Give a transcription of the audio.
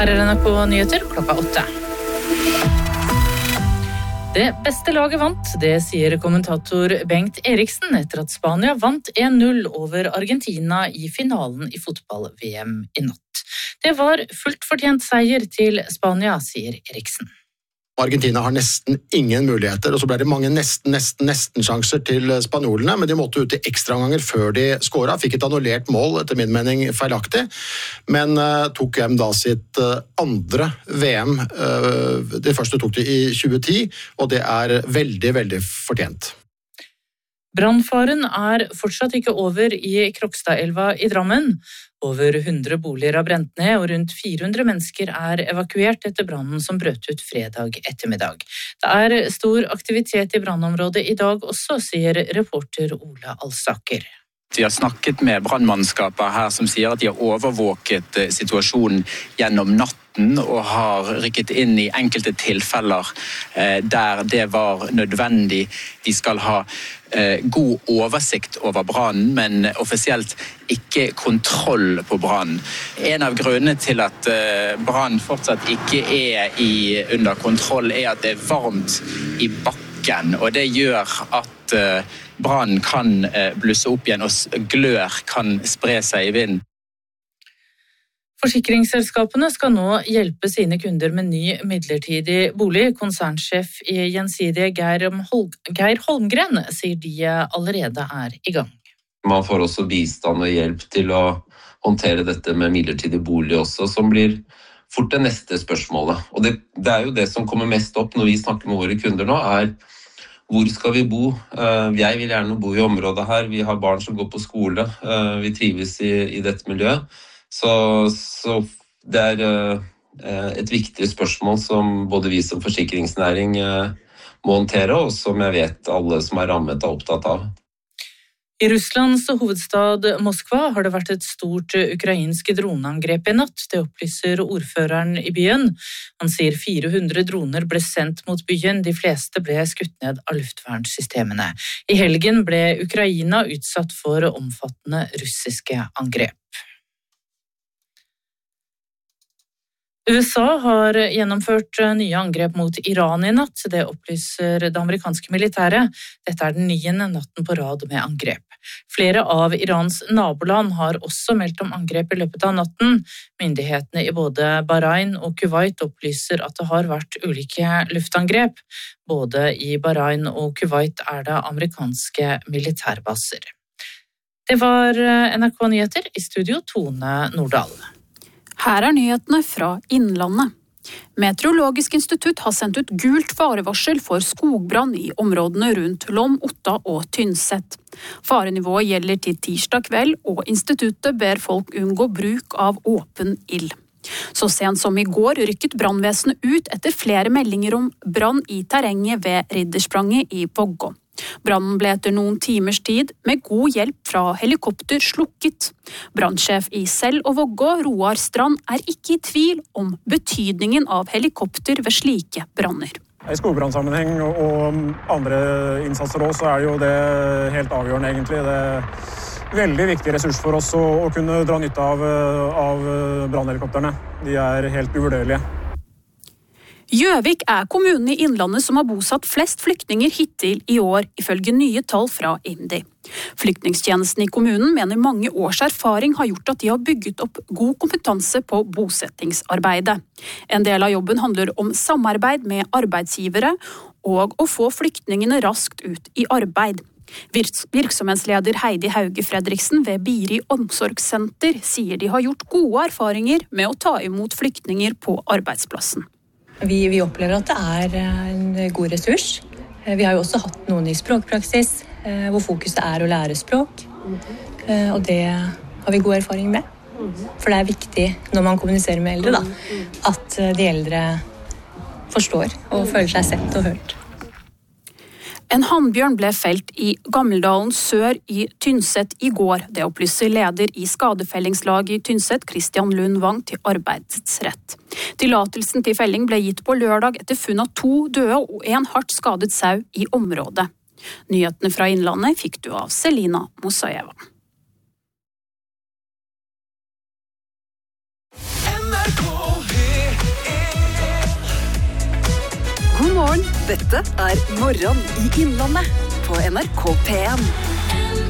Her NRK Nyheter klokka 8. Det beste laget vant, det sier kommentator Bengt Eriksen etter at Spania vant 1-0 over Argentina i finalen i fotball-VM i natt. Det var fullt fortjent seier til Spania, sier Eriksen. Argentina har nesten ingen muligheter, og så ble det mange nesten sjanser til spanjolene, men de måtte ut i ekstraomganger før de skåret, fikk et annullert mål, etter min mening feilaktig, men tok hjem da sitt andre VM. Det første tok de i 2010, og det er veldig, veldig fortjent. Brannfaren er fortsatt ikke over i Krokstadelva i Drammen. Over 100 boliger har brent ned, og rundt 400 mennesker er evakuert etter brannen som brøt ut fredag ettermiddag. Det er stor aktivitet i brannområdet i dag også, sier reporter Ole Alsaker. Vi har snakket med brannmannskaper her som sier at de har overvåket situasjonen gjennom natten og har rykket inn i enkelte tilfeller der det var nødvendig. De skal ha god oversikt over brannen, men offisielt ikke kontroll på brannen. En av grunnene til at brannen fortsatt ikke er under kontroll er at det er varmt i bakken, og det gjør at brannen kan blusse opp igjen, og glør kan spre seg i vind. Forsikringsselskapene skal nå hjelpe sine kunder med ny midlertidig bolig. Konsernsjef i Gjensidige Geir Holmgren sier de allerede er i gang. Man får også bistand og hjelp til å håndtere dette med midlertidig bolig også, som blir fort det neste spørsmålet. Og det er jo det som kommer mest opp når vi snakker med våre kunder nå, er hvor skal vi bo? Jeg vil gjerne bo i området her. Vi har barn som går på skole. Vi trives i dette miljøet. Så det er et viktig spørsmål som både vi som forsikringsnæring må håndtere, og som jeg vet alle som er rammet er opptatt av. I Russlands hovedstad Moskva har det vært et stort ukrainsk droneangrep i natt. Det opplyser ordføreren i byen. Han sier 400 droner ble sendt mot byen. De fleste ble skutt ned av luftvernsystemene. I helgen ble Ukraina utsatt for omfattende russiske angrep. USA har gjennomført nye angrep mot Iran i natt. Det opplyser det amerikanske militæret. Dette er den 9. natten på rad med angrep. Flere av Irans naboland har også meldt om angrep i løpet av natten. Myndighetene i både Bahrain og Kuwait opplyser at det har vært ulike luftangrep. Både i Bahrain og Kuwait er det amerikanske militærbaser. Det var NRK Nyheter, i studio Tone Nordahl. Her er nyhetene fra Innlandet. Meteorologisk institutt har sendt ut gult farevarsel for skogbrann i områdene rundt Lom, Otta og Tynset. Farenivået gjelder til tirsdag kveld, og instituttet ber folk unngå bruk av åpen ild. Så sent som i går rykket brannvesenet ut etter flere meldinger om brann i terrenget ved Ridderspranget i Vågå. Brannen ble etter noen timers tid med god hjelp fra helikopter slukket. Brannsjef i Sel og Vågå, Roar Strand, er ikke i tvil om betydningen av helikopter ved slike branner. I skogbrannsammenheng og andre innsatser også er jo det helt avgjørende egentlig. Det er veldig viktig ressurs for oss å kunne dra nytte av brannhelikopterne. De er helt uvurderlige. Gjøvik er kommunen i Innlandet som har bosatt flest flyktninger hittil i år, ifølge nye tall fra IMDi. Flyktningstjenesten i kommunen mener mange års erfaring har gjort at de har bygget opp god kompetanse på bosettingsarbeidet. En del av jobben handler om samarbeid med arbeidsgivere og å få flyktningene raskt ut i arbeid. Virksomhetsleder Heidi Hauge Fredriksen ved Biri omsorgssenter sier de har gjort gode erfaringer med å ta imot flyktninger på arbeidsplassen. Vi opplever at det er en god ressurs. Vi har jo også hatt noen i språkpraksis, hvor fokuset er å lære språk. Og det har vi god erfaring med. For det er viktig når man kommuniserer med eldre, at de eldre forstår og føler seg sett og hørt. En hannbjørn ble felt i Gammeldalen sør i Tynset i går. Det opplyser leder i skadefellingslaget i Tynset, Christian Lund Wang, til arbeidsrett. Tillatelsen til felling ble gitt på lørdag etter funn av 2 døde og 1 hardt skadet sau i området. Nyhetene fra Innlandet fikk du av Selina Mosajeva. NRK morgen. Dette Morgen i Innlandet på NRK P1.